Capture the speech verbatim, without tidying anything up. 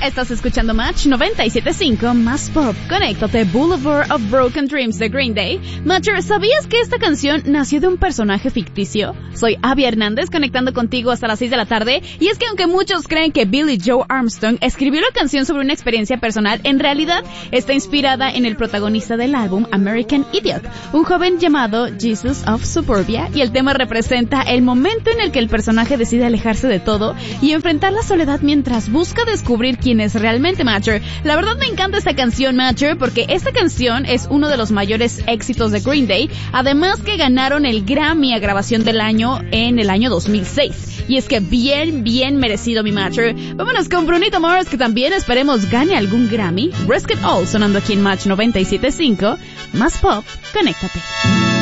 Estás escuchando Match noventa y siete punto cinco, más pop. Conéctate, Boulevard of Broken Dreams de Green Day. Matcher, ¿sabías que esta canción nació de un personaje ficticio? Soy Abby Hernández, conectando contigo hasta las seis de la tarde. Y es que aunque muchos creen que Billie Joe Armstrong escribió la canción sobre una experiencia personal, en realidad está inspirada en el protagonista del álbum American Idiot, un joven llamado Jesus of Suburbia, y el tema representa el momento en el que el personaje decide alejarse de todo y enfrentar la soledad mientras busca descubrir quién es realmente Matcher. La verdad me encanta esta canción, Matcher, porque esta canción es uno de los mayores éxitos de Green Day, además que ganaron el Grammy a grabación del año en el año dos mil seis. Y es que bien, bien merecido, mi Matcher. Vámonos con Brunito Mars, que también esperemos gane algún Grammy. Risk It All sonando aquí en Match noventa y siete punto cinco. Más pop, conéctate.